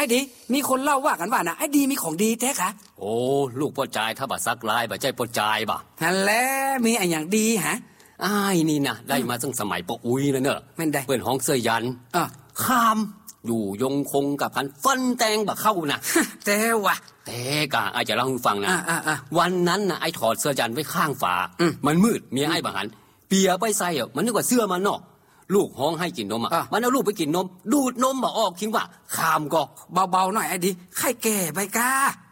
อ้ดีมีคนเล่าว่ากันว่านะไอ้ดีมีของดีแท้คะโอ้ลูกพ่อจายถ้าบ่ซักลายบ่ใจพ่อจายบ่นั่นแหละมีอะไรอย่างดีฮะอ้ายนี่นะได้มาตั้งสมัยปะอุ้ยแล้วเนอะมันได้เปิ้นห้องเสื้อยันข้ามอยู่ยงคงกับพันฟันแตงบ่เข้านะแต่ว่ะแต่กะไอ้จะเล่าให้ฟังนะวันนั้นนะไอ้ถอดเสื้อยันไว้ข้างฝามันมืดเมียไอ้บ่หันเปียไปใส่มันนึกว่าเสื้อมันเนาะลูกห้องให้กินนมมันเอาลูกไปกินนมดูดนมบ่ออกคิดว่าข้ามก็เบาๆหน่อยไอ้ดีไข้แก่ไปกา